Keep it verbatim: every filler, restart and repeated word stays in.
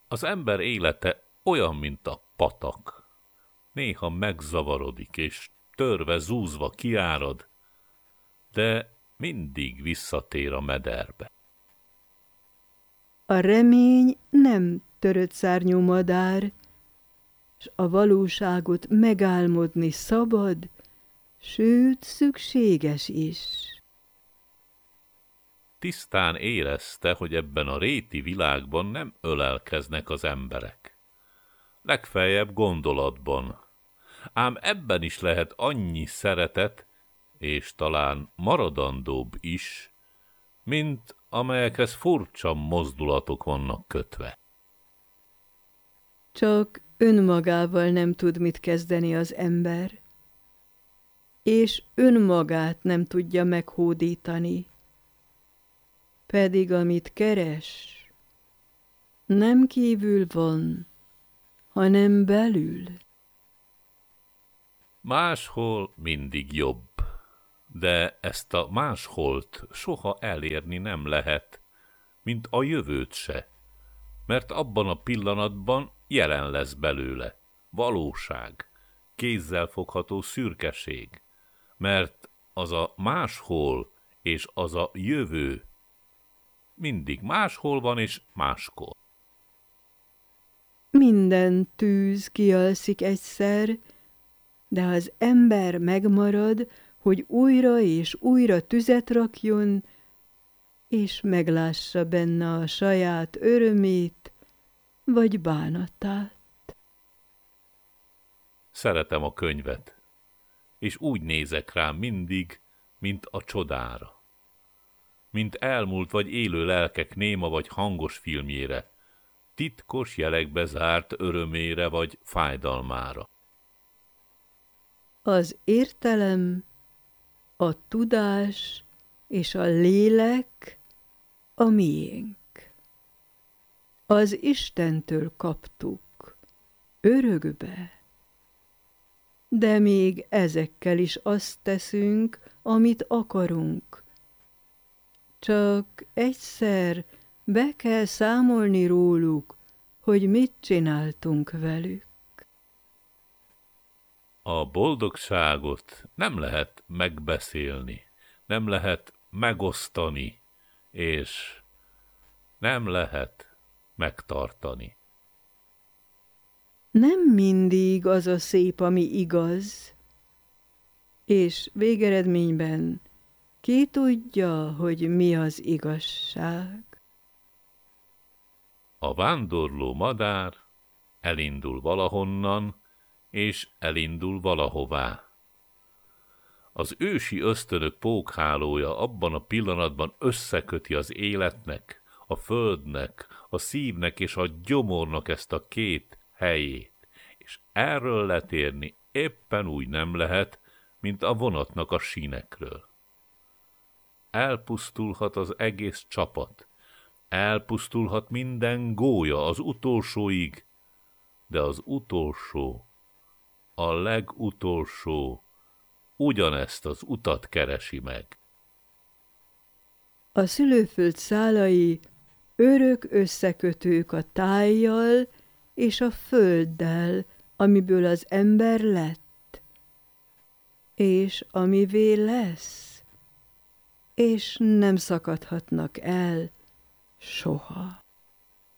Az ember élete olyan, mint a patak. Néha megzavarodik, és törve, zúzva kiárad, de mindig visszatér a mederbe. A remény nem törött szárnyú madár, s a valóságot megálmodni szabad, sőt, szükséges is. Tisztán érezte, hogy ebben a réti világban nem ölelkeznek az emberek. Legfeljebb gondolatban. Ám ebben is lehet annyi szeretet, és talán maradandóbb is, mint amelyekhez furcsa mozdulatok vannak kötve. Csak önmagával nem tud mit kezdeni az ember, és önmagát nem tudja meghódítani. Pedig amit keres, nem kívül van, hanem belül. Máshol mindig jobb, de ezt a másholt soha elérni nem lehet, mint a jövőt se, mert abban a pillanatban jelen lesz belőle, valóság, kézzelfogható szürkeség, mert az a máshol és az a jövő mindig máshol van és máskor. Minden tűz kialszik egyszer, de az ember megmarad, hogy újra és újra tüzet rakjon, és meglássa benne a saját örömét vagy bánatát. Szeretem a könyvet, és úgy nézek rá mindig, mint a csodára. Mint elmúlt vagy élő lelkek néma vagy hangos filmjére, titkos jelekbe zárt örömére vagy fájdalmára. Az értelem, a tudás és a lélek a miénk. Az Istentől kaptuk, örökbe. De még ezekkel is azt teszünk, amit akarunk. Csak egyszer be kell számolni róluk, hogy mit csináltunk velük. A boldogságot nem lehet megbeszélni, nem lehet megosztani, és nem lehet megtartani. Nem mindig az a szép, ami igaz, és végeredményben ki tudja, hogy mi az igazság. A vándorló madár elindul valahonnan, és elindul valahová. Az ősi ösztönök pókhálója abban a pillanatban összeköti az életnek, a földnek, a szívnek és a gyomornak ezt a két helyét, és erről letérni éppen úgy nem lehet, mint a vonatnak a sínekről. Elpusztulhat az egész csapat, elpusztulhat minden gólya az utolsóig, de az utolsó, a legutolsó ugyanezt az utat keresi meg. A szülőföld szálai örök összekötők a tájjal és a földdel, amiből az ember lett, és amivé lesz, és nem szakadhatnak el soha.